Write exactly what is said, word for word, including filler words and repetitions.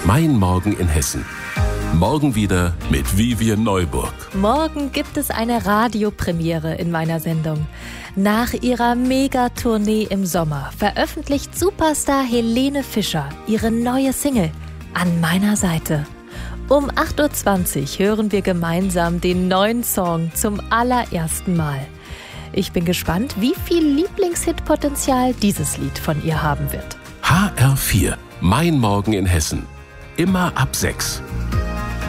Mein Morgen in Hessen. Morgen wieder mit Vivian Neuburg. Morgen gibt es eine Radiopremiere in meiner Sendung. Nach ihrer Megatournee im Sommer veröffentlicht Superstar Helene Fischer ihre neue Single An meiner Seite. Um acht Uhr zwanzig hören wir gemeinsam den neuen Song zum allerersten Mal. Ich bin gespannt, wie viel Lieblingshit-Potenzial dieses Lied von ihr haben wird. H R vier. Mein Morgen in Hessen. Immer ab sechs.